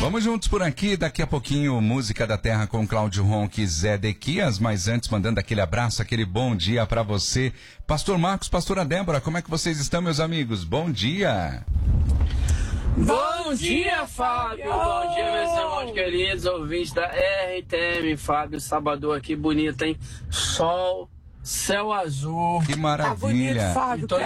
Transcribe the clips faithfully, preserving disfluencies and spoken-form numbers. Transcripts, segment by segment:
Vamos juntos por aqui, daqui a pouquinho, Música da Terra com Cláudio Ronque e Zé Dequias, mas antes mandando aquele abraço, aquele bom dia pra você. Pastor Marcos, pastora Débora, como é que vocês estão, meus amigos? Bom dia! Bom dia, Fábio! Bom dia, meus irmãos queridos, ouvintes da R T M. Fábio, sábado aqui, bonito, hein? Sol, céu azul. Que maravilha! Tá bonito, Fábio. Tô,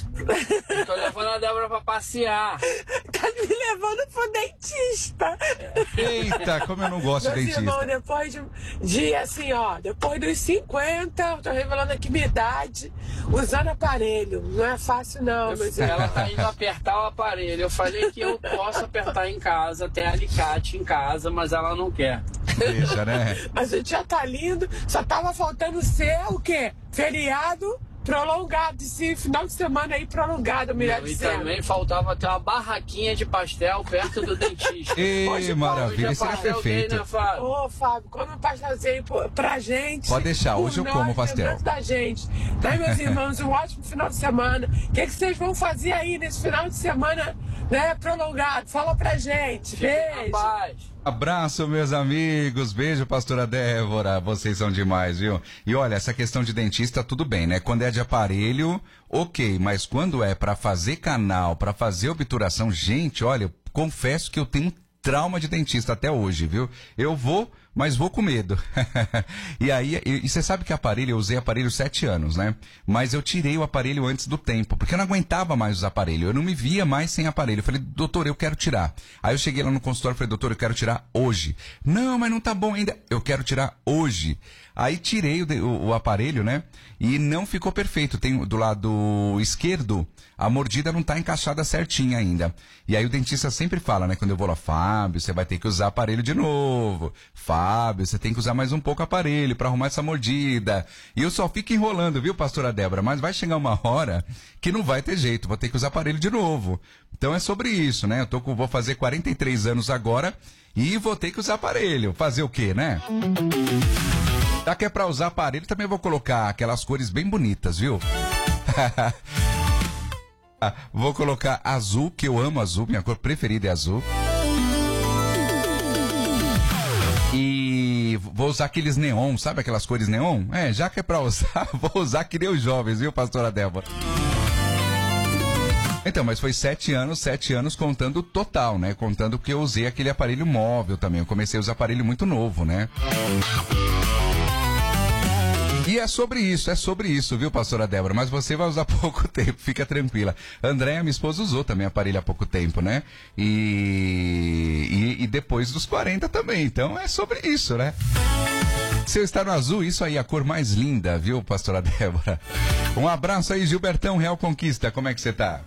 tô levando a Débora pra passear. Tá me levando pro dentista. Eita, como eu não gosto de Meus dentista. irmãos, depois de, de assim, ó, depois dos cinquenta, tô revelando aqui minha idade, usando aparelho. Não é fácil não, meus irmãos. Ela tá indo apertar o aparelho. Eu falei que eu posso apertar em casa, tem alicate em casa, mas ela não quer. Deixa, né? Mas o dia tá lindo, só tava faltando ser o quê? Feriado prolongado, esse final de semana aí prolongado, melhor E dizendo. também faltava ter uma barraquinha de pastel perto do dentista. Ei, Hoje, maravilha, Hoje é isso era pastel perfeito. gay, né, Fábio? Ô, Fábio, come um pastelzinho pra- pra gente. Pode deixar, por hoje eu nós, como pastel. lembrando da gente. Tá, meus irmãos, um ótimo final de semana. O que, que vocês vão fazer aí nesse final de semana, né, prolongado? Fala pra gente. Beijo. Rapaz. Abraço, meus amigos. Beijo, pastora Débora. Vocês são demais, viu? E olha, essa questão de dentista, tudo bem, né? Quando é de aparelho, ok. Mas quando é pra fazer canal, pra fazer obturação, gente, olha, eu confesso que eu tenho trauma de dentista até hoje, viu? Eu vou, mas vou com medo. E aí, e você sabe que aparelho, eu usei aparelho sete anos, né? Mas eu tirei o aparelho antes do tempo, porque eu não aguentava mais os aparelhos, eu não me via mais sem aparelho. Eu falei, doutor, eu quero tirar. Aí eu cheguei lá no consultório e falei, doutor, eu quero tirar hoje. Não, mas não tá bom ainda. Eu quero tirar hoje. Aí tirei o, o, o aparelho, né? E não ficou perfeito. Tem do lado esquerdo, a mordida não tá encaixada certinha ainda. E aí o dentista sempre fala, né? Quando eu vou lá, Fábio, você vai ter que usar aparelho de novo. Fábio, você tem que usar mais um pouco aparelho pra arrumar essa mordida. E eu só fico enrolando, viu, pastora Débora? Mas vai chegar uma hora que não vai ter jeito, vou ter que usar aparelho de novo. Então é sobre isso, né? Eu tô com, vou fazer quarenta e três anos agora e vou ter que usar aparelho. Fazer o quê, né? Já que é pra usar aparelho, também vou colocar aquelas cores bem bonitas, viu? Vou colocar azul, que eu amo azul, minha cor preferida é azul. E vou usar aqueles neon, sabe aquelas cores neon? É, já que é pra usar, vou usar que nem os jovens, viu, pastora Débora? Então, mas foi sete anos, sete anos contando o total, né? Contando que eu usei aquele aparelho móvel também. Eu comecei a usar aparelho muito novo, né? E é sobre isso, é sobre isso, viu, pastora Débora? Mas você vai usar pouco tempo, fica tranquila. Andréia, minha esposa, usou também aparelho há pouco tempo, né? E, e, e depois dos quarenta também, então é sobre isso, né? Se eu estar no azul, isso aí, a cor mais linda, viu, pastora Débora? Um abraço aí, Gilbertão, Real Conquista, como é que você tá?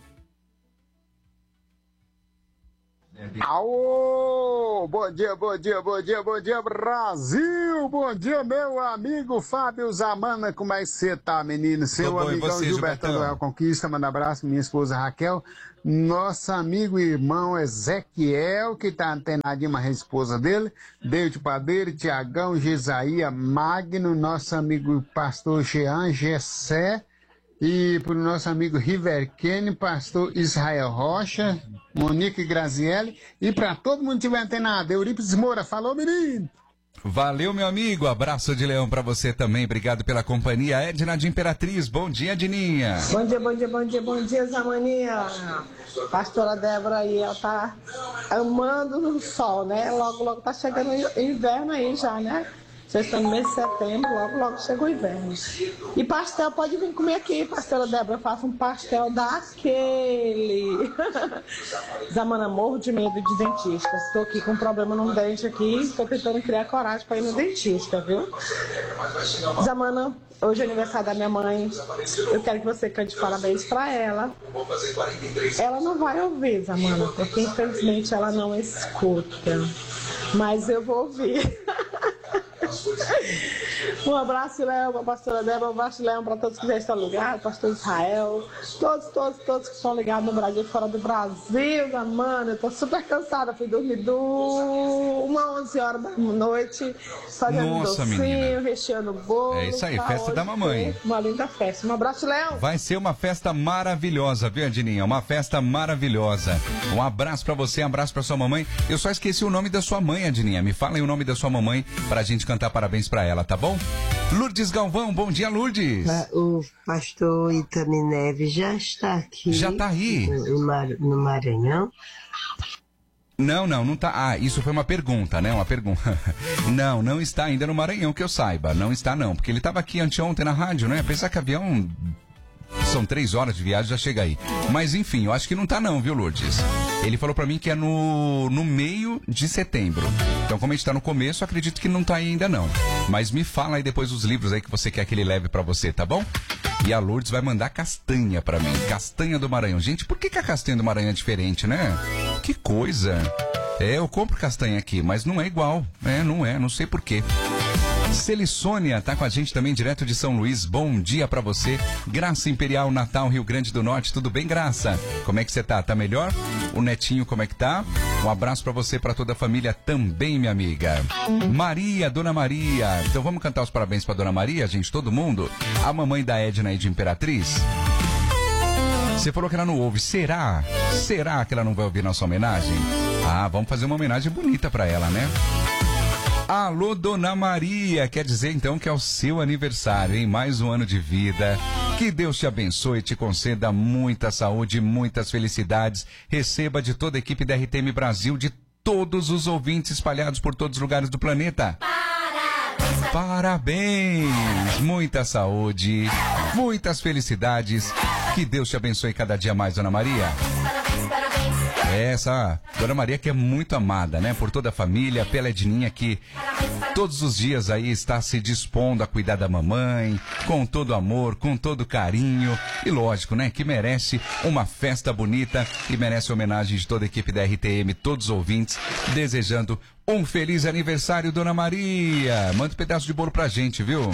Aô! Bom dia, bom dia, bom dia, bom dia, Brasil! Bom dia, meu amigo Fábio Zamana, como é que você tá, menino? Seu Tô bom, e amigão você, Gilbertão do Gilbertão? Real Conquista, manda abraço, minha esposa Raquel, nosso amigo e irmão Ezequiel, que tá antenadinho, mas a esposa dele, Deide Padeiro, Tiagão, Gesaía, Magno, nosso amigo pastor Jean, Gessé, e para o nosso amigo River Kenny, pastor Israel Rocha, Monique Grazielli, e para todo mundo que tiver antenado, Eurípides Moura, falou, menino! Valeu, meu amigo, abraço de leão pra você também, obrigado pela companhia. Edna de Imperatriz, bom dia, Edninha. Bom dia, bom dia, bom dia, bom dia, Zamaninha. Pastora Débora aí, ela tá amando o sol, né? Logo, logo tá chegando o inverno aí já, né? Vocês estão no mês de setembro, logo, logo chega o inverno. E pastel, pode vir comer aqui, pastora Débora. Faça um pastel daquele. Zamana, morro de medo de dentista. Estou aqui com um problema no dente aqui. Estou tentando criar coragem para ir no dentista, viu? Zamana, hoje é aniversário da minha mãe. Eu quero que você cante parabéns para ela. Ela não vai ouvir, Zamana, porque infelizmente ela não escuta. Mas eu vou ouvir. Um abraço, Léo, para a pastora Débora, um abraço, Léo, para todos que já estão ligados, pastor Israel, todos, todos, todos que estão ligados no Brasil, fora do Brasil, mano, eu tô super cansada, fui dormir do uma onze horas da noite, fazendo Nossa, docinho, menina. recheando bolo. É isso aí, pra festa hoje da mamãe. ter Uma linda festa. Um abraço, Léo. Vai ser uma festa maravilhosa, viu, Adininha? Uma festa maravilhosa. Um abraço pra você, um abraço pra sua mamãe. Eu só esqueci o nome da sua mãe, Adininha. Me fala aí o nome da sua mamãe pra gente cantar parabéns pra ela, tá bom? Lourdes Galvão, bom dia, Lourdes. O pastor Itami Neves já está aqui. Já tá aí. No, Mar- no Maranhão. Não, não, não tá. Ah, isso foi uma pergunta, né? Uma pergunta. Não, não está ainda no Maranhão, que eu saiba. Não está, não. Porque ele estava aqui anteontem na rádio, né? Pensar que avião. São três horas de viagem, já chega aí. Mas enfim, eu acho que não tá não, viu, Lourdes? Ele falou pra mim que é no, no meio de setembro. Então, como a gente tá no começo, acredito que não tá aí ainda não. Mas me fala aí depois os livros aí que você quer que ele leve pra você, tá bom? E a Lourdes vai mandar castanha pra mim. Castanha do Maranhão. Gente, por que, que a castanha do Maranhão é diferente, né? Que coisa. É, eu compro castanha aqui, mas não é igual. É, não é, não sei por quê. Celissônia tá com a gente também, direto de São Luís. Bom dia pra você. Graça Imperial, Natal, Rio Grande do Norte. Tudo bem, Graça? Como é que você tá? Tá melhor? O netinho, como é que tá? Um abraço pra você, pra toda a família também, minha amiga. Maria, Dona Maria. Então vamos cantar os parabéns pra Dona Maria, gente, todo mundo? A mamãe da Edna aí de Imperatriz. Você falou que ela não ouve. Será? Será que ela não vai ouvir nossa homenagem? Ah, vamos fazer uma homenagem bonita pra ela, né? Alô, Dona Maria, quer dizer então que é o seu aniversário, hein? Mais um ano de vida. Que Deus te abençoe e te conceda muita saúde, muitas felicidades. Receba de toda a equipe da R T M Brasil, de todos os ouvintes espalhados por todos os lugares do planeta. Parabéns! Parabéns! Muita saúde, muitas felicidades. Que Deus te abençoe cada dia mais, Dona Maria. Essa Dona Maria que é muito amada, né? Por toda a família, pela Edninha que todos os dias aí está se dispondo a cuidar da mamãe, com todo amor, com todo carinho. E lógico, né? Que merece uma festa bonita e merece homenagem de toda a equipe da R T M, todos os ouvintes, desejando um feliz aniversário, Dona Maria. Manda um pedaço de bolo pra gente, viu?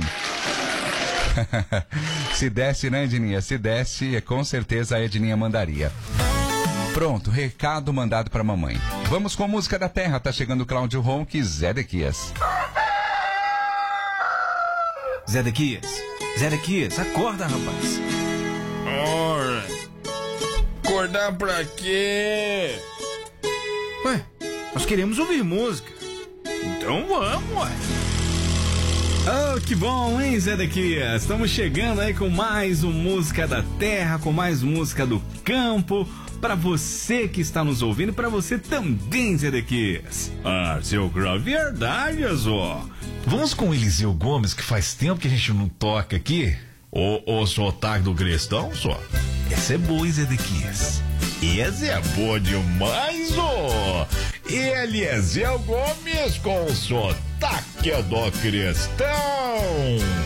Se desse, né, Edninha? Se desse, com certeza a Edninha mandaria. Pronto, recado mandado pra mamãe. Vamos com a música da terra. Tá chegando Cláudio Ronque e Zedequias. Zedequias, Zedequias, acorda, rapaz. Ora, acordar pra quê? Ué, nós queremos ouvir música. Então vamos, ué. Oh, que bom, hein, Zedequias? Estamos chegando aí com mais um Música da Terra, com mais música do campo. Para você que está nos ouvindo e para você também, Zedequias. Ah, seu grau, verdade, Zó. Vamos com o Eliseu Gomes, que faz tempo que a gente não toca aqui. O, o sotaque do cristão, só. Essa é boa, Zedequias. Essa é boa demais, ó. Eliseu Gomes com o sotaque do cristão.